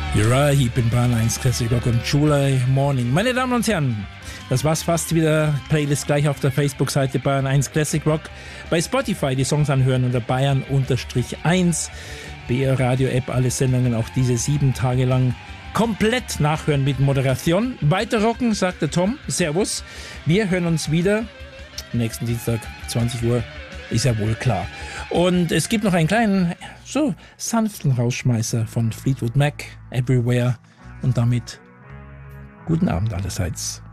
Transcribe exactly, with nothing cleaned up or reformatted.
Uriah Heep in Bayern eins Classic Rock und July Morning. Meine Damen und Herren, das war's fast wieder. Playlist gleich auf der Facebook-Seite Bayern eins Classic Rock. Bei Spotify die Songs anhören unter Bayern eins. B R Radio App, alle Sendungen auch diese sieben Tage lang komplett nachhören mit Moderation. Weiter rocken, sagt der Tom. Servus. Wir hören uns wieder nächsten Dienstag, zwanzig Uhr. Ist ja wohl klar. Und es gibt noch einen kleinen, so sanften Rausschmeißer von Fleetwood Mac, Everywhere. Und damit guten Abend allerseits.